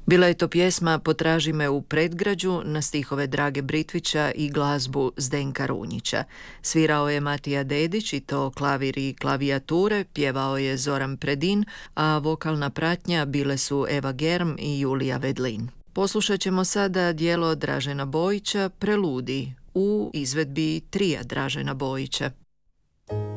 Bila je to pjesma Potraži me u predgrađu na stihove Drage Britvića i glazbu Zdenka Runjića. Svirao je Matija Dedić i to klavir i klavijature, pjevao je Zoran Predin, a vokalna pratnja bile su Eva Germ i Julija Vedlin. Poslušat ćemo sada djelo Dražena Bojića Preludi u izvedbi trija Dražena Bojića.